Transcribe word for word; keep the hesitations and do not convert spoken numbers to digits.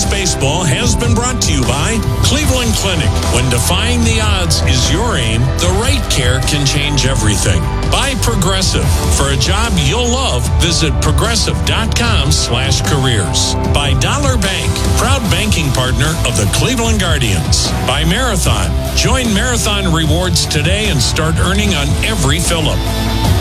Texas Baseball has been brought to you by Cleveland Clinic. When defying the odds is your aim, the right care can change everything. By Progressive. For a job you'll love, visit progressive.com slash careers. By Dollar Bank, proud banking partner of the Cleveland Guardians. By Marathon. Join Marathon Rewards today and start earning on every fill-up.